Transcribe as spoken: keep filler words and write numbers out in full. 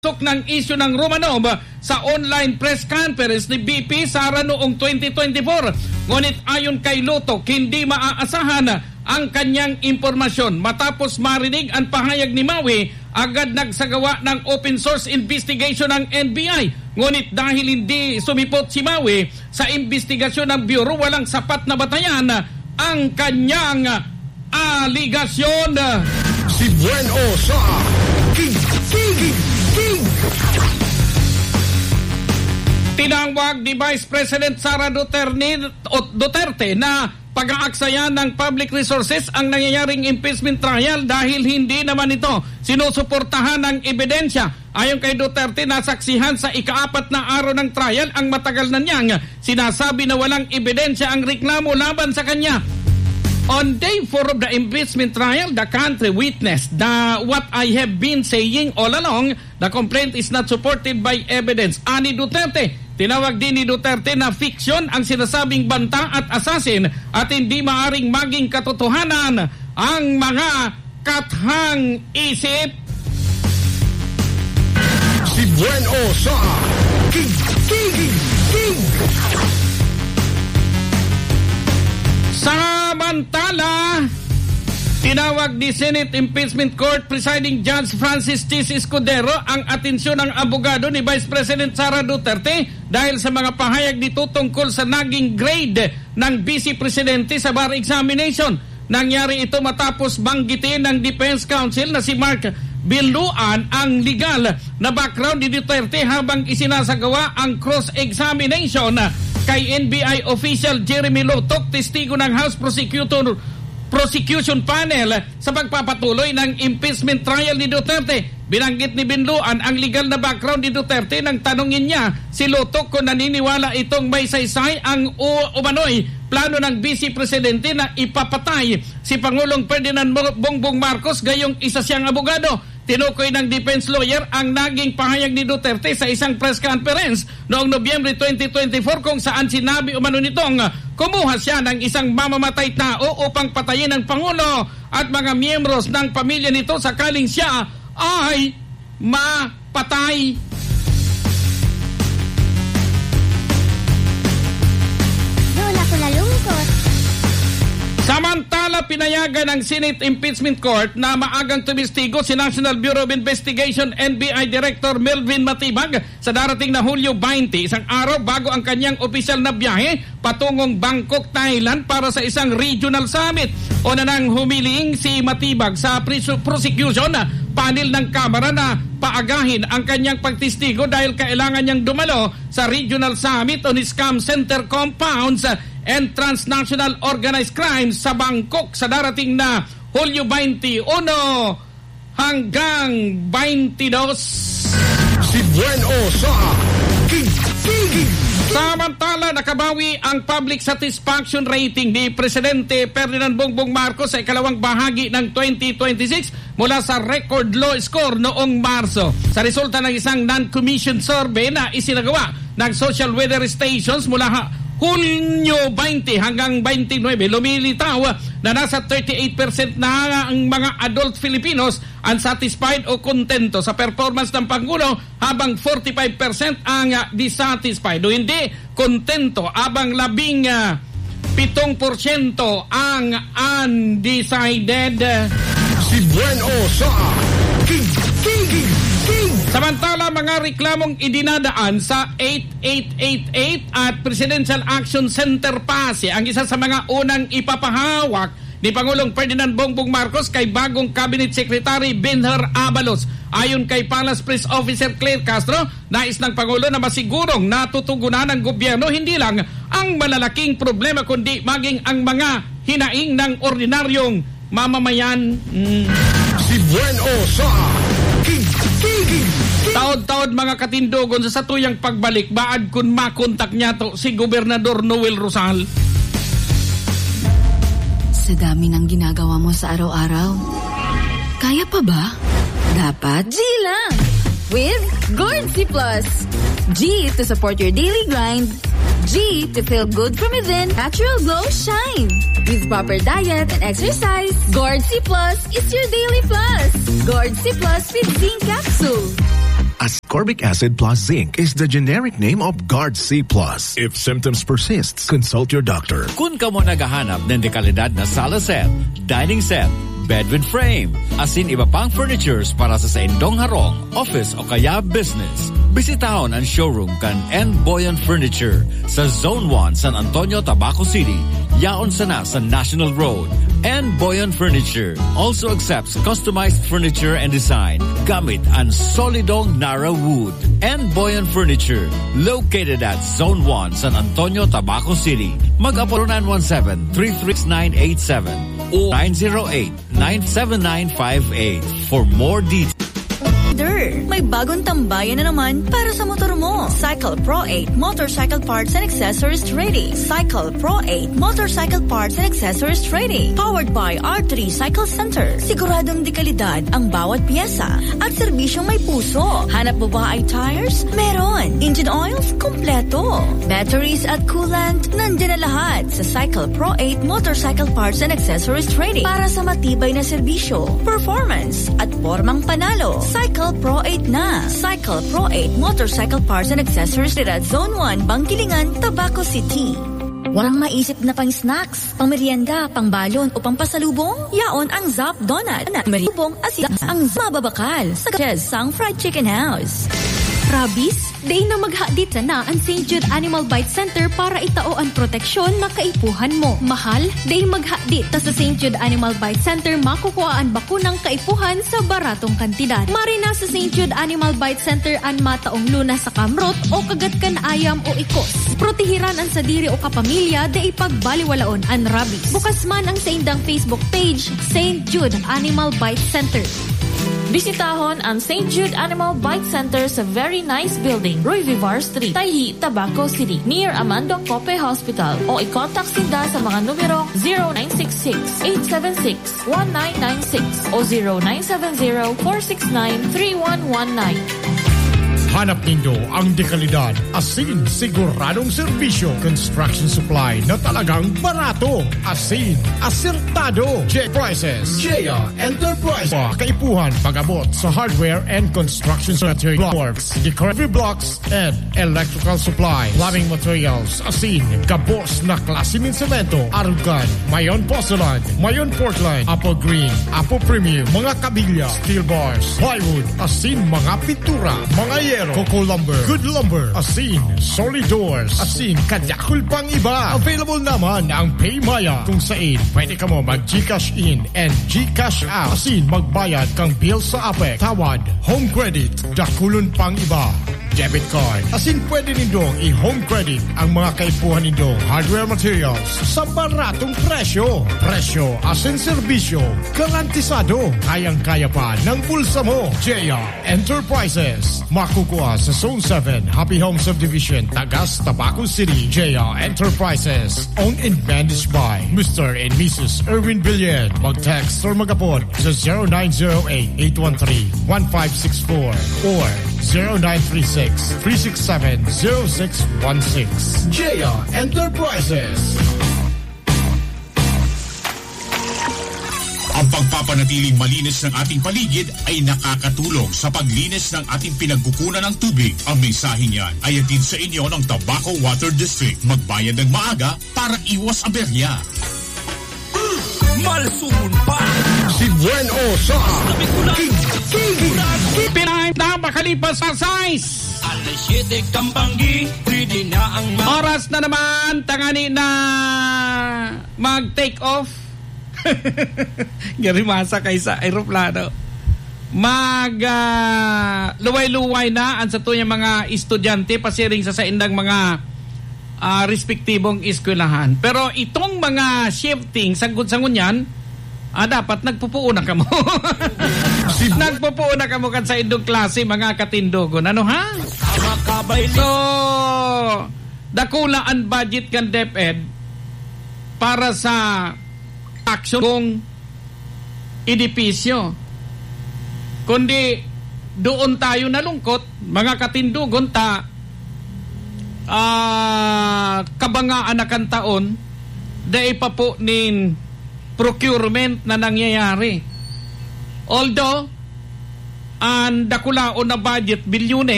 Tok ng isyu ng Romanov sa online press conference ni B P Sara noong twenty twenty-four. Ngunit ayon kay Lutok, hindi maaasahan ang kanyang impormasyon. Matapos marinig ang pahayag ni Maui, agad nagsagawa ng open source investigation ng N B I. Ngunit dahil hindi sumipot si Maui sa investigasyon ng Bureau, walang sapat na batayan ang kanyang aligasyon. Si Bueno sa King King King. Tinawag ni Vice President Sara Duterte, Duterte na pag-aaksayan ng public resources ang nangyayaring impeachment trial dahil hindi naman ito sinusuportahan ng ebidensya. Ayon kay Duterte, nasaksihan sa ikaapat na araw ng trial ang matagal na niyang sinasabi na walang ebidensya ang reklamo laban sa kanya. On day four of the impeachment trial, the country witnessed the, what I have been saying all along, the complaint is not supported by evidence. Ani Duterte, tinawag din ni Duterte na fiction ang sinasabing banta at assassin at hindi maaring maging katotohanan ang mga kathang isip. Si Bueno sa King King King. Samantala, tinawag ni Senate Impeachment Court Presiding Judge Francis T. Escudero ang atensyon ng abogado ni Vice President Sara Duterte dahil sa mga pahayag nito tungkol sa naging grade ng Vice Presidente sa bar examination. Nangyari ito matapos banggitin ng Defense Counsel na si Mark Biluan ang legal na background ni Duterte habang isinasagawa ang cross-examination kay N B I official Jeremy Lutok, testigo ng House Prosecutor Prosecution Panel sa pagpapatuloy ng impeachment trial ni Duterte. Binanggit ni Binluan ang legal na background ni Duterte nang tanungin niya si Lutok kung naniniwala itong may saysay ang umano'y plano ng Vice Presidente na ipapatay si Pangulong Ferdinand Bongbong Marcos gayong isa siyang abogado. Tinukoy ng defense lawyer ang naging pahayag ni Duterte sa isang press conference noong Nobyembre twenty twenty-four kung saan sinabi umano nitong kumuha siya ng isang mamamatay tao upang patayin ang Pangulo at mga miyembros ng pamilya nito sakaling siya ay mapatay. Lola ko nalungkot. Samantala, pinayagan ng Senate Impeachment Court na maagang tumistigo si National Bureau of Investigation N B I Director Melvin Matibag sa darating na Hulyo twenty, isang araw bago ang kanyang opisyal na biyahe patungong Bangkok, Thailand para sa isang regional summit. O na nang humiling si Matibag sa prosecution na panel ng Kamara na paagahin ang kanyang pagtistigo dahil kailangan niyang dumalo sa regional summit on scam center compounds and transnational organized crime sa Bangkok sa darating na Hulyo twenty-one hanggang twenty-two. Si Bueno sa King King. Samantala, nakabawi ang public satisfaction rating ni Presidente Ferdinand Bongbong Marcos sa ikalawang bahagi ng twenty twenty-six mula sa record low score noong Marso. Sa resulta ng isang non-commissioned survey na isinagawa ng social weather stations mula Hulyo twenty hanggang twenty-nine, lumilitaw na nasa thirty-eight percent na ang mga adult Filipinos unsatisfied o kontento sa performance ng Pangulo habang forty-five percent ang dissatisfied o hindi kontento habang labing pitong porsyento ang undecided. Si Bueno sa King King King. Samantala, mga reklamong idinadaan sa eight eight eight eight at Presidential Action Center PASE ang isa sa mga unang ipapahawak ni Pangulong Ferdinand Bongbong Marcos kay bagong Cabinet Secretary Benhur Abalos. Ayon kay Palace Press Officer Claire Castro, nais ng Pangulo na masigurong natutugunan ng gobyerno hindi lang ang malalaking problema kundi maging ang mga hinaing ng ordinaryong mamamayan. Mm. Si Bueno sa King King. Taod-taod mga katindogon sa satuyang pagbalik, baad kun makontak niya to si Gobernador Noel Rosal. Sa dami ng ginagawa mo sa araw-araw, kaya pa ba? Dapat G lang! With Gord C Plus. G to support your daily grind. G to feel good from within. Natural glow shine. With proper diet and exercise, Gord C Plus is your daily plus. Gord C Plus with zinc capsule. Ascorbic acid plus zinc is the generic name of Guard C plus. If symptoms persist, consult your doctor. Kung ka mo naghahanap ng dekalidad na sala set, dining set, bed with frame, asin iba pang furnitures para sa saindong harong, office o kaya business, bisitahon ang showroom kan N. Boyan Furniture sa Zone one, San Antonio, Tabaco City. Yaon sana sa National Road. N. Boyan Furniture also accepts customized furniture and design gamit ang solidong Nara wood. N. Boyan Furniture, located at Zone one, San Antonio, Tabaco City. Mag-apolo nine one seven, three three nine eight seven o nine zero eight, nine seven nine five eight for more details. May bagong tambayan na naman para sa motor mo. Cycle Pro eight Motorcycle Parts and Accessories Trading. Cycle Pro eight Motorcycle Parts and Accessories Trading. Powered by R three Cycle Center. Siguradong dekalidad ang bawat piyesa at serbisyong may puso. Hanap mo ba ay tires? Meron. Engine oils? Kompleto. Batteries at coolant? Nandiyan na lahat sa Cycle Pro eight Motorcycle Parts and Accessories Trading. Para sa matibay na serbisyo, performance at formang panalo. Cycle Pro eight na. Cycle Pro eight Motorcycle Parts and Accessories at Zone one, Bangkilingan, Tabaco City. Walang maisip na pang snacks, pang merienda, pang balon o pang pasalubong? Yaon ang Zap Donut na meribong asin ang mababakal sa Sang Fried Chicken House. Rabies, day na maghadit na ang Saint Jude Animal Bite Center para itao ang proteksyon na kaipuhan mo. Mahal, day maghadit ta sa Saint Jude Animal Bite Center makukuha ang bakunang kaipuhan sa baratong kantidad. Marina sa Saint Jude Animal Bite Center ang mataong luna sa kamrot o kagatkan ayam o ikos. Protehiran ang sadiri o kapamilya day pagbaliwalaon ang rabies. Bukas man ang sa indang Facebook page, Saint Jude Animal Bite Center. Bisitahon ang Saint Jude Animal Bite Center sa very nice building, Roy Vivar Street, Tayhi, Tabaco City, near Amandong Cope Hospital. O i-contact sinda sa mga numero zero nine six six, eight seven six, one nine nine six o zero nine seven zero, four six nine, three one one nine. Hanap nindo ang dekalidad, asin, siguradong serbisyo, construction supply na talagang barato, asin, asertado, J Prices, Jaya Enterprise. Kaipuhan pag-abot sa hardware and construction material works, decorative blocks, and electrical supply, plumbing materials, asin, kabos na klase ng semento, arugan, mayon porcelain, mayon Portland, apple green, apple premium, mga kabilya, steel bars, plywood, asin, mga pintura, mga yen, Coco Lumber, Good Lumber, asin, solid doors, asin, kadyakul pang iba. Available naman ang PayMaya kung saan pwede ka mo mag-Gcash in and Gcash out. Asin, magbayad kang bill sa A P E C, tawad, home credit, dakulon pang iba. Debit card. Asin pwede nindong i-home credit ang mga kaipuhan nindong hardware materials sa baratong presyo. Presyo asin serbisyo. Garantisado. Kayang-kaya pa ng bulsa mo. Jaya Enterprises. Makukuha sa Zone seven, Happy Home Subdivision, Tagas, Tabaco City. Jaya Enterprises. Owned and managed by Mister and Missus Erwin Villen. Mag-text or mag-apod sa zero nine zero eight, eight one three, one five six four or zero nine three six, three six seven, zero six one six. Jaya Enterprises. Ang pagpapanatiling malinis ng ating paligid ay nakakatulong sa paglinis ng ating pinagkukunan ng tubig. Ang mensaheng yan ay hatid sa inyo ng Tabaco Water District. Magbayad ng maaga para iwas aberya. Malsumun pa si Bueno sa Kikigig. Pinay na makalipas sa size. alas siyete Kampanggi, pwede na ang oras na naman, tangani na mag-take off. Garimasa kaysa aeroplano. Mag uh, luway-luway na ang sa tuyang mga estudyante pasiring sa saindang mga uh, respektibong eskwelahan. Pero itong mga shifting, sangkot-sangon yan, ah, dapat nagpupuuna ka mo. Nagpupuuna ka mo kan sa indong klase, mga katindogon. Ano ha? So, dakula ang budget kan DepEd para sa aksyon kong edipisyo. Kundi doon tayo nalungkot, mga katindogon, ta uh, kabangaan na kan taon dahil pa po nin procurement na nangyayari. Although ang dakulaon na budget, bilyone,